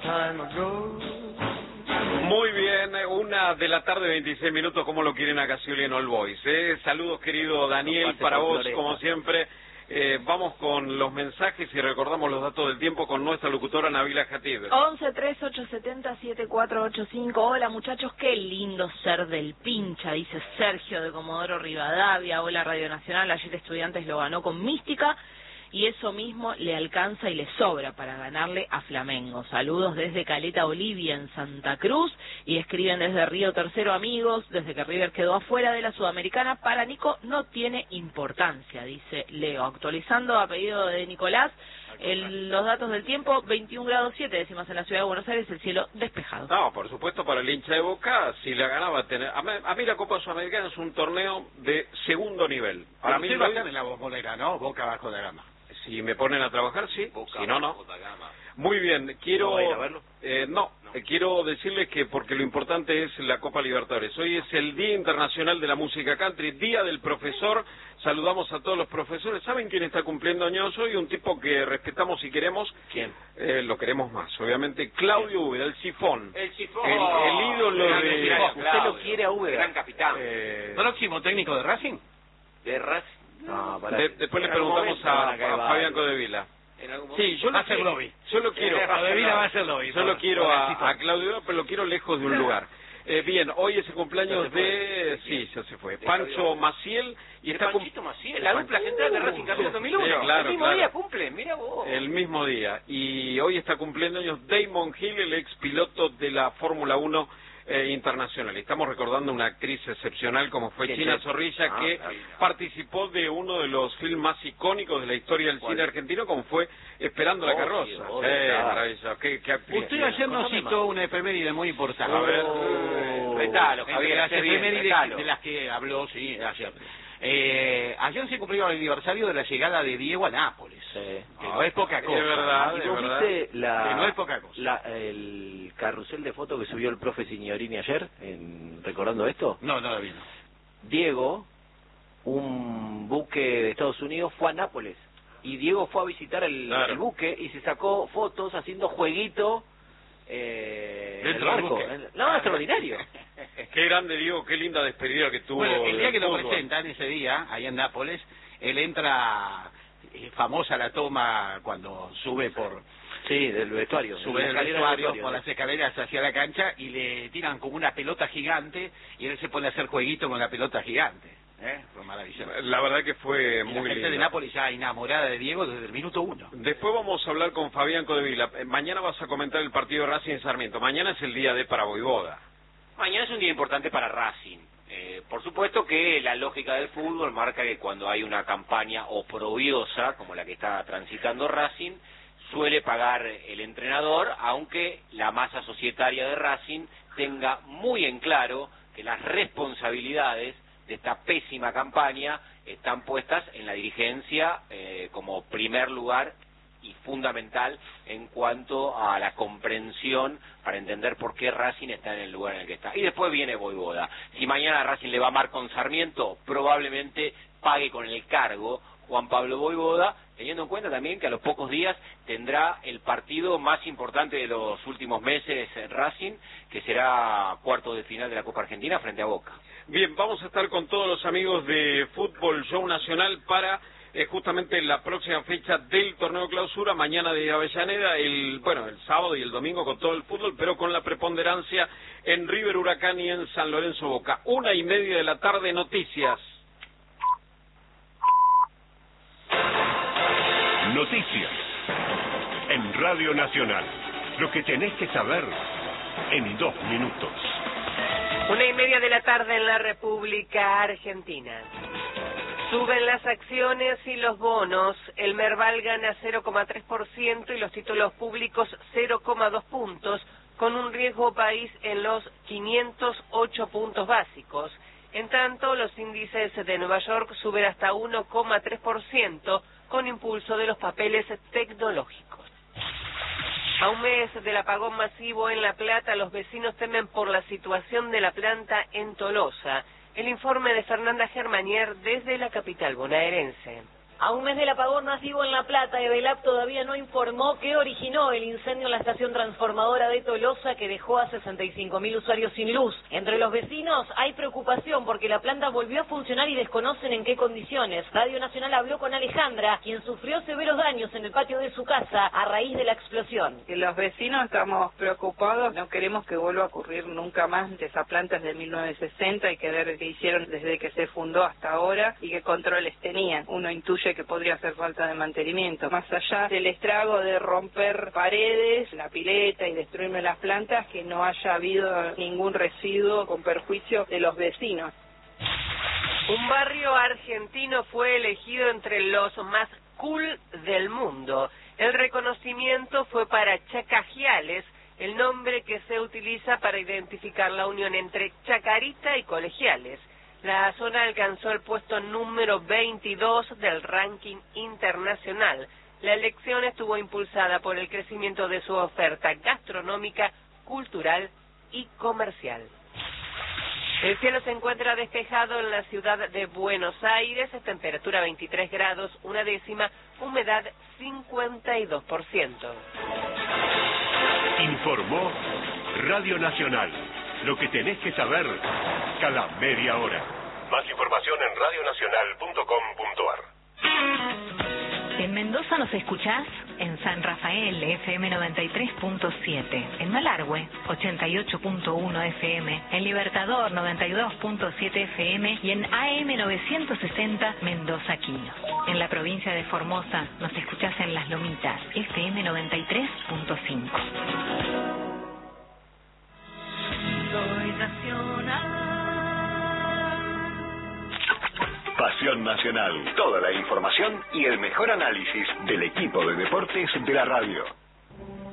time ago. Muy bien, 1:26 PM, ¿cómo lo quieren a Casioli en All Boys? Saludos, querido Daniel, para vos, como siempre. Vamos con los mensajes y recordamos los datos del tiempo con nuestra locutora Nabila Jatib. 11-3870-7485. Hola muchachos, qué lindo ser del Pincha, dice Sergio de Comodoro Rivadavia. Hola Radio Nacional, ayer Estudiantes lo ganó con mística y eso mismo le alcanza y le sobra para ganarle a Flamengo. Saludos desde Caleta Olivia en Santa Cruz y escriben desde Río Tercero, amigos, desde que River quedó afuera de la Sudamericana, para Nico no tiene importancia, dice Leo. Actualizando a pedido de Nicolás, los datos del tiempo, 21 grados 7 décimas en la ciudad de Buenos Aires, el cielo despejado. No, por supuesto, para el hincha de Boca, si la ganaba, a mí la Copa Sudamericana es un torneo de segundo nivel. Para mí va a estar en la Bombonera, ¿no? Boca bajo de gama. Si me ponen a trabajar, sí. Boca, si no, no. Muy bien, quiero... ¿No va a ir a verlo? Quiero decirles que porque lo importante es la Copa Libertadores. Hoy es el Día Internacional de la Música Country, Día del Profesor. Saludamos a todos los profesores. ¿Saben quién está cumpliendo años hoy? Un tipo que respetamos y queremos. ¿Quién? Lo queremos más, obviamente. Claudio Úbeda, el sifón. El sifón. El ídolo de... ¿Usted lo quiere a Úbeda? Gran capitán. ¿Próximo técnico de Racing? De Racing. No, después le preguntamos a Fabián Codevila. Sí, yo lo quiero. Codevila va a ser lobby. Yo lo quiero a Claudio, pero lo quiero lejos de un lugar. Bien, hoy es el cumpleaños de... Sí, ya se fue. Pancho Maciel. Y está Panchito Maciel, la dupla central de Racing campeón 2001. Sí, claro, el mismo día cumple, mira vos. El mismo día. Y hoy está cumpliendo años Damon Hill, el ex piloto de la Fórmula 1 internacional. Estamos recordando una actriz excepcional como fue China Zorrilla, que participó de uno de los filmes más icónicos de la historia del cine argentino, como fue Esperando la carroza. Maravilloso. ¿Qué Usted ayer nos citó una efeméride muy importante. A ver. Retalo, Javier. Las efemérides de las que habló, sí, ayer. Ayer se cumplió el aniversario de la llegada de Diego a Nápoles, que no es poca cosa. Es verdad, ¿Y vos viste que no es poca cosa. el carrusel de fotos que subió el profe Signorini ayer, recordando esto? No lo vi. Diego, un buque de Estados Unidos, fue a Nápoles. Y Diego fue a visitar el buque y se sacó fotos haciendo jueguito dentro del barco. No, extraordinario. Qué grande, Diego, qué linda despedida que tuvo. Bueno, el día que lo fútbol. presentan, ese día, ahí en Nápoles, él entra, famosa la toma cuando sube por... Sí, del vestuario. Sube del vestuario por las escaleras hacia la cancha y le tiran como una pelota gigante y él se pone a hacer jueguito con la pelota gigante. Fue maravilloso. La verdad que fue muy la gente lindo. de Nápoles ya enamorada de Diego desde el minuto 1. Después vamos a hablar con Fabián Codevila. Mañana vas a comentar el partido de Racing Sarmiento. Mañana es el día de para Voivoda. Mañana es un día importante para Racing. Por supuesto que la lógica del fútbol marca que cuando hay una campaña oprobiosa, como la que está transitando Racing, suele pagar el entrenador, aunque la masa societaria de Racing tenga muy en claro que las responsabilidades de esta pésima campaña están puestas en la dirigencia como primer lugar y fundamental en cuanto a la comprensión para entender por qué Racing está en el lugar en el que está. Y después viene Voivoda. Si mañana Racing le va mal con Sarmiento, probablemente pague con el cargo Juan Pablo Voivoda, teniendo en cuenta también que a los pocos días tendrá el partido más importante de los últimos meses en Racing, que será cuartos de final de la Copa Argentina frente a Boca. Bien, vamos a estar con todos los amigos de Fútbol Show Nacional para justamente la próxima fecha del torneo clausura, mañana de Avellaneda, el sábado y el domingo con todo el fútbol, pero con la preponderancia en River Huracán y en San Lorenzo Boca. 1:30 de la tarde, noticias. Noticias en Radio Nacional. Lo que tenés que saber en 2 minutos. 1:30 de la tarde en la República Argentina. Suben las acciones y los bonos. El Merval gana 0,3% y los títulos públicos 0,2 puntos, con un riesgo país en los 508 puntos básicos. En tanto, los índices de Nueva York suben hasta 1,3%, con impulso de los papeles tecnológicos. A un mes del apagón masivo en La Plata, los vecinos temen por la situación de la planta en Tolosa. El informe de Fernanda Germanier desde la capital bonaerense. A un mes del apagón masivo en La Plata, Evelap todavía no informó qué originó el incendio en la estación transformadora de Tolosa que dejó a 65.000 usuarios sin luz. Entre los vecinos hay preocupación porque la planta volvió a funcionar y desconocen en qué condiciones. Radio Nacional habló con Alejandra, quien sufrió severos daños en el patio de su casa a raíz de la explosión. Los vecinos estamos preocupados, no queremos que vuelva a ocurrir nunca más. Esa planta es de 1960, hay que ver qué hicieron desde que se fundó hasta ahora y qué controles tenían. Uno intuye que podría hacer falta de mantenimiento. Más allá del estrago de romper paredes, la pileta y destruirme las plantas, que no haya habido ningún residuo con perjuicio de los vecinos. Un barrio argentino fue elegido entre los más cool del mundo. El reconocimiento fue para Chacajiales, el nombre que se utiliza para identificar la unión entre Chacarita y Colegiales. La zona alcanzó el puesto número 22 del ranking internacional. La elección estuvo impulsada por el crecimiento de su oferta gastronómica, cultural y comercial. El cielo se encuentra despejado en la ciudad de Buenos Aires, temperatura 23 grados, una décima, humedad 52%. Informó Radio Nacional. Lo que tenés que saber cada media hora. Más información en radionacional.com.ar. En Mendoza nos escuchás en San Rafael, FM 93.7, en Malargüe, 88.1 FM, en Libertador, 92.7 FM y en AM 960, Mendoza Quinos. En la provincia de Formosa nos escuchás en Las Lomitas, FM 93.5. Soy nacional. Pasión Nacional. Toda la información y el mejor análisis del equipo de deportes de la radio.